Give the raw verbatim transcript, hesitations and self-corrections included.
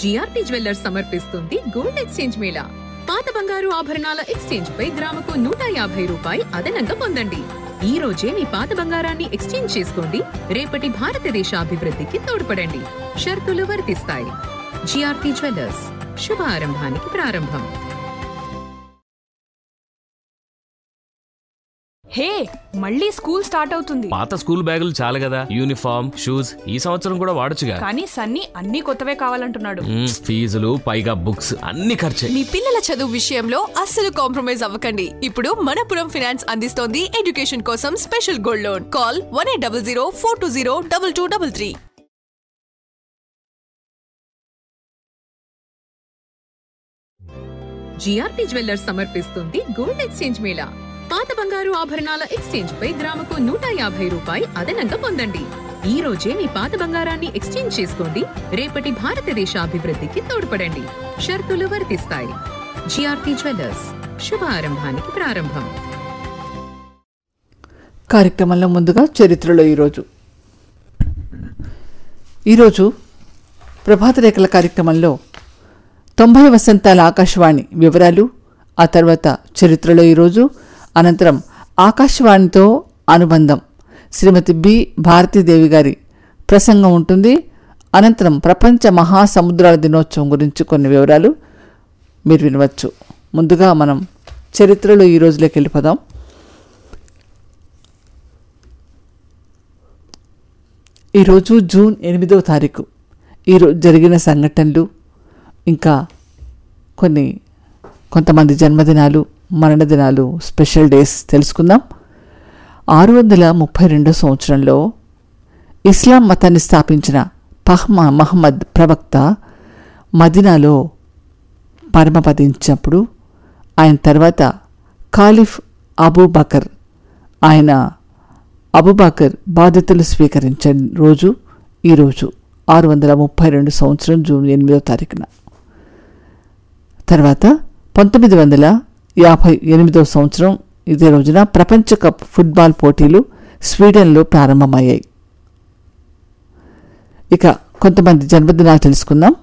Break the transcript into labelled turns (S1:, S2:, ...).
S1: GRT jewellers సమర్పిస్తుంది gold exchange Mela. పాత బంగారు ఆభరణాల ఎక్స్చేంజ్ పై గ్రాముకు నూట యాభై రూపాయి అదనంగా పొందండి. ఈ రోజే మీ పాత బంగారాన్ని ఎక్స్చేంజ్ చేసుకోండి, రేపటి భారతదేశ అభివృద్ధికి తోడ్పడండి. షరతులు వర్తిస్తాయి. జిఆర్టీ జ్యువెల్లర్స్, శుభారంభానికి ప్రారంభం.
S2: హే, మళ్ళీ స్కూల్ స్టార్ట్ అవుతుంది.
S3: పాత స్కూల్ బ్యాగులు చాలు కదా, యూనిఫామ్, షూస్ ఈ సంవత్సరం కూడా వాడొచ్చుగా.
S2: కానీ సన్నీ అన్ని కొత్తవే కావాలంటున్నాడు.
S3: ఫీజులు పైగా బుక్స్ అన్ని ఖర్చే.
S4: మీ పిల్లల చదువు విషయంలో అస్సలు కాంప్రమైజ్ అవ్వకండి. ఇప్పుడు మనపురం ఫైనాన్స్ అందిస్తోంది ఎడ్యుకేషన్ కోసం special gold loan. Call one eight double zero four two zero double two double three.
S1: GRT jewellers సమర్పిస్తుంది గోల్డ్ ఎక్స్చేంజ్ మేళా. పాత బంగారు ఆభరణాల ఎక్స్చేంజ్ పై గ్రాముకు నూట యాభై రూపాయి అదనంగా పొందండి. ఈ రోజే మీ పాత బంగారాన్ని ఎక్స్చేంజ్ చేసుకోండి, రేపటి భారతదేశ అభివృద్ధికి తోడ్పడండి. షరతులు వర్తిస్తాయి. జిఆర్టీ జ్యువెల్లర్స్, శుభారంభానికి ప్రారంభం.
S5: కార్యక్రమంలో ముందుగా చరిత్రలో ఈరోజు ఈరోజు ప్రభాత రేఖల కార్యక్రమంలో తొంభై వసంతాల ఆకాశవాణి వివరాలు, ఆ తర్వాత చరిత్రలో ఈరోజు, అనంతరం ఆకాశవాణితో అనుబంధం శ్రీమతి బి భారతీదేవి గారి ప్రసంగం ఉంటుంది. అనంతరం ప్రపంచ మహాసముద్రాల దినోత్సవం గురించి కొన్ని వివరాలు మీరు వినవచ్చు. ముందుగా మనం చరిత్రలో ఈ రోజులోకి వెళ్ళిపోదాం. ఈరోజు జూన్ ఎనిమిదవ తారీఖు. ఈరోజు జరిగిన సంఘటనలు, ఇంకా కొన్ని కొంతమంది జన్మదినాలు, మరణదినాలు, స్పెషల్ డేస్ తెలుసుకుందాం. ఆరు వందల ముప్పై రెండో సంవత్సరంలో ఇస్లాం మతాన్ని స్థాపించిన పహ్మ మహమ్మద్ ప్రవక్త మదీనాలో పరమపదించినప్పుడు ఆయన తర్వాత ఖాలిఫ్ అబూబకర్ ఆయన అబూబకర్ బాధ్యతలు స్వీకరించిన రోజు ఈరోజు ఆరు వందల ముప్పై రెండు సంవత్సరం జూన్ ఎనిమిదవ తారీఖున. తర్వాత పంతొమ్మిది వందల యాభై ఎనిమిదవ సంవత్సరం ఇదే రోజున ప్రపంచ కప్ ఫుట్బాల్ పోటీలు స్వీడన్లో ప్రారంభమయ్యాయి. ఇక కొంతమంది జన్మదినాలు తెలుసుకుందాం.